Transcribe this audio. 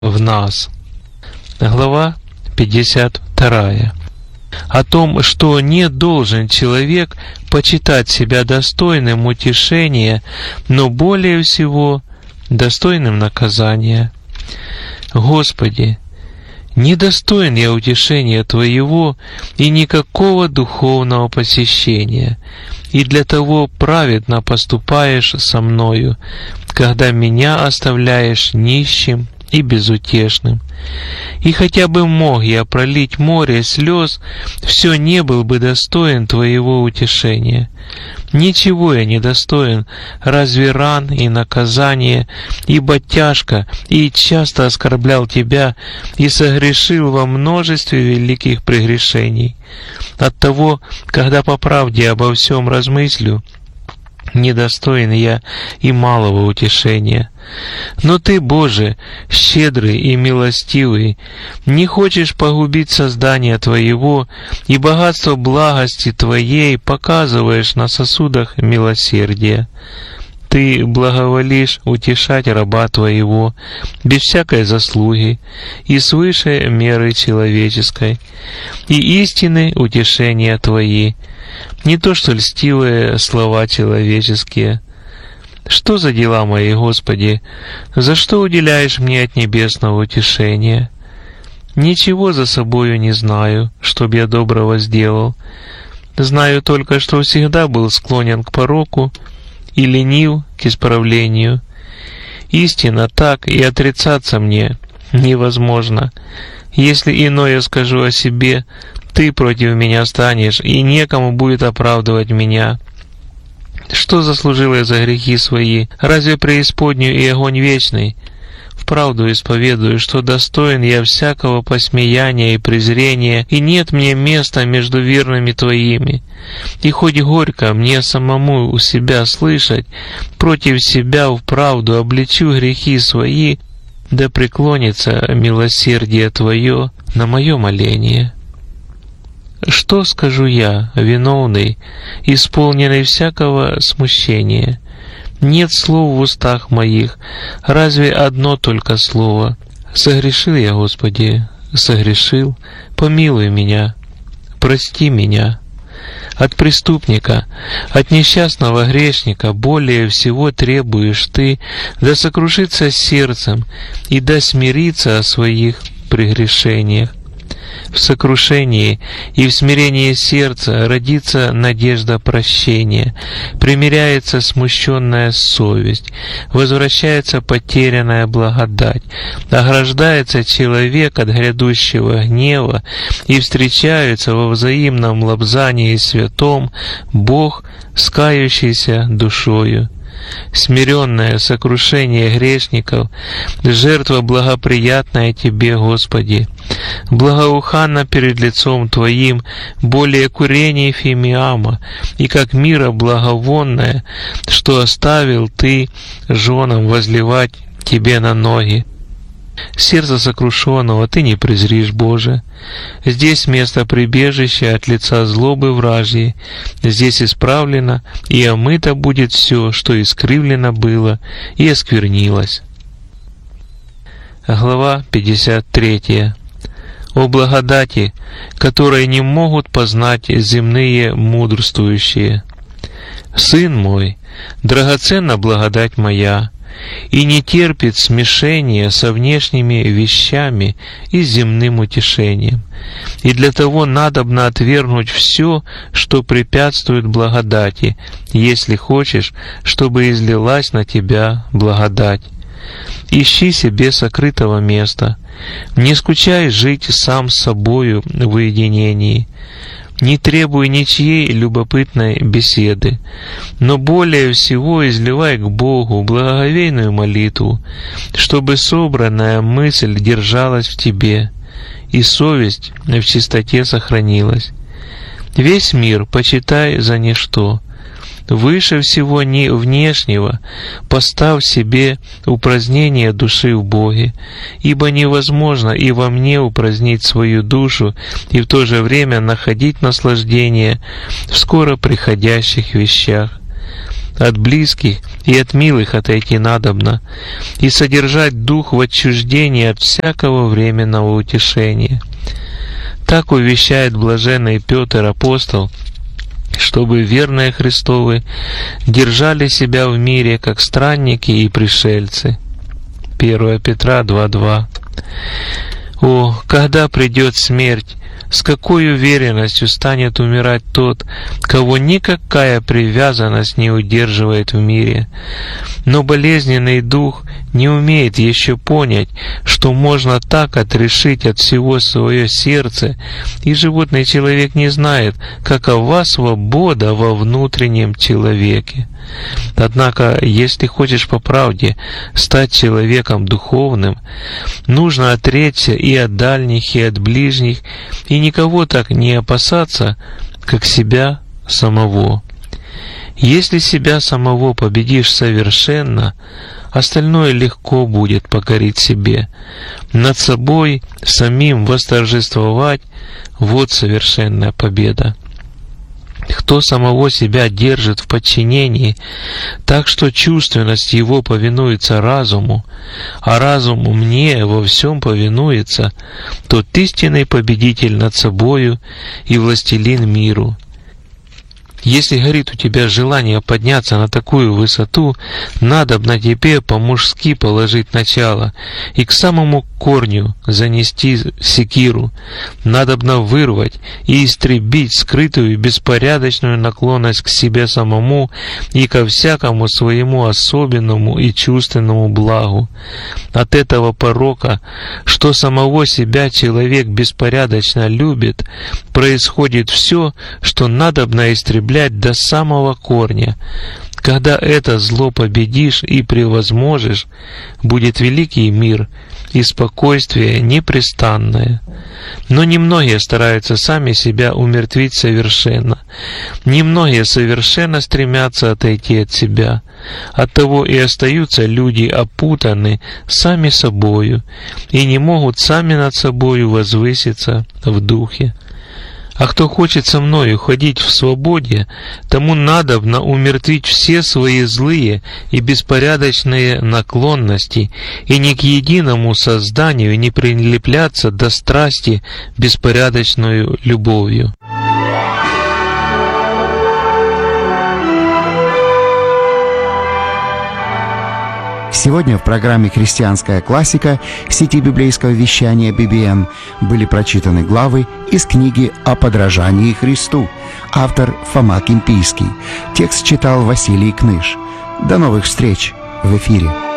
в нас. Глава 52. О том, что не должен человек почитать себя достойным утешения, но более всего достойным наказания. Господи, недостоин я утешения Твоего и никакого духовного посещения, и для того праведно поступаешь со мною, когда меня оставляешь нищим и безутешным. И хотя бы мог я пролить море слез, все не был бы достоин Твоего утешения. Ничего я не достоин, разве ран и наказания, ибо тяжко и часто оскорблял Тебя и согрешил во множестве великих прегрешений. Оттого, когда по правде обо всем размыслю, недостоин я и малого утешения. Но Ты, Боже, щедрый и милостивый, не хочешь погубить создание Твоего, и богатство благости Твоей показываешь на сосудах милосердия. Ты благоволишь утешать раба Твоего без всякой заслуги и свыше меры человеческой, и истины утешения Твои, не то что льстивые слова человеческие. Что за дела мои, Господи? За что уделяешь мне от небесного утешения? Ничего за собою не знаю, чтоб я доброго сделал. Знаю только, что всегда был склонен к пороку и ленив к исправлению. Истинно так, и отрицаться мне невозможно. Если иное скажу о себе, Ты против меня станешь, и некому будет оправдывать меня. Что заслужил я за грехи свои? Разве преисподнюю и огонь вечный? Вправду исповедую, что достоин я всякого посмеяния и презрения, и нет мне места между верными Твоими. И хоть горько мне самому у себя слышать, против себя вправду обличу грехи свои, да преклонится милосердие Твое на мое моление. Что скажу я, виновный, исполненный всякого смущения? Нет слов в устах моих, разве одно только слово. Согрешил я, Господи, согрешил, помилуй меня, прости меня. От преступника, от несчастного грешника более всего требуешь Ты, да сокрушится сердцем и да смирится о своих прегрешениях. В сокрушении и в смирении сердца родится надежда прощения, примиряется смущенная совесть, возвращается потерянная благодать, ограждается человек от грядущего гнева и встречается во взаимном лобзании святом Бог, скающийся душою. Смиренное сокрушение грешников, жертва благоприятная Тебе, Господи, благоуханна перед лицом Твоим, более курений фимиама, и как мира благовонная, что оставил Ты женам возливать Тебе на ноги. Сердце сокрушенного Ты не презришь, Боже. Здесь место прибежища от лица злобы вражьей, здесь исправлено и омыто будет все, что искривлено было и осквернилось. Глава 53. О благодати, которой не могут познать земные мудрствующие. Сын мой, драгоценна благодать моя, и не терпит смешения со внешними вещами и земным утешением. И для того надобно отвергнуть все, что препятствует благодати, если хочешь, чтобы излилась на тебя благодать. Ищи себе сокрытого места, не скучай жить сам с собою в уединении. Не требуй ничьей любопытной беседы, но более всего изливай к Богу благоговейную молитву, чтобы собранная мысль держалась в тебе, и совесть в чистоте сохранилась. Весь мир почитай за ничто. Выше всего внешнего поставь себе упразднение души в Боге, ибо невозможно и во мне упразднить свою душу и в то же время находить наслаждение в скоро приходящих вещах. от близких и от милых отойти надобно, и содержать дух в отчуждении от всякого временного утешения. Так увещает блаженный Петр апостол, чтобы верные Христовы держали себя в мире, как странники и пришельцы. 1 Петра 2:2. О, когда придет смерть, с какой уверенностью станет умирать тот, кого никакая привязанность не удерживает в мире. Но болезненный дух не умеет еще понять, что можно так отрешить от всего свое сердце, и животный человек не знает, какова свобода во внутреннем человеке. Однако, если хочешь по правде стать человеком духовным, нужно отречься и от дальних, и от ближних, и никого так не опасаться, как себя самого. Если себя самого победишь совершенно, остальное легко будет покорить себе. Над собой самим восторжествовать — вот совершенная победа. Кто самого себя держит в подчинении, так что чувственность его повинуется разуму, а разум мне во всем повинуется, тот истинный победитель над собою и властелин миру. Если горит у тебя желание подняться на такую высоту, надобно тебе по-мужски положить начало и к самому корню занести секиру. Надобно вырвать и истребить скрытую беспорядочную наклонность к себе самому и ко всякому своему особенному и чувственному благу. От этого порока, что самого себя человек беспорядочно любит, происходит все, что надобно истреблять до самого корня. Когда это зло победишь и превозможешь, будет великий мир и спокойствие непрестанное. Но немногие стараются сами себя умертвить совершенно. Немногие совершенно стремятся отойти от себя. Оттого и остаются люди опутаны сами собою и не могут сами над собою возвыситься в духе. А кто хочет со мною ходить в свободе, тому надобно умертвить все свои злые и беспорядочные наклонности и ни к единому созданию не прилепляться до страсти беспорядочную любовью. Сегодня в программе «Христианская классика» сети библейского вещания BBN были прочитаны главы из книги «О подражании Христу». Автор Фома Кимпийский. Текст читал Василий Кныш. До новых встреч в эфире.